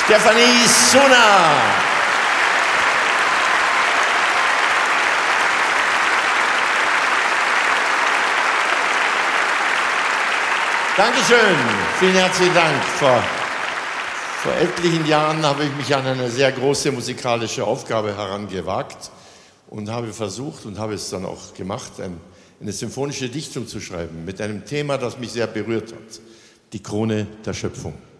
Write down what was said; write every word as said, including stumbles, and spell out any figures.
Stefanie Suna. Dankeschön, vielen herzlichen Dank. Vor, vor etlichen Jahren habe ich mich an eine sehr große musikalische Aufgabe herangewagt und habe versucht und habe es dann auch gemacht, ein, eine symphonische Dichtung zu schreiben mit einem Thema, das mich sehr berührt hat: die Krone der Schöpfung.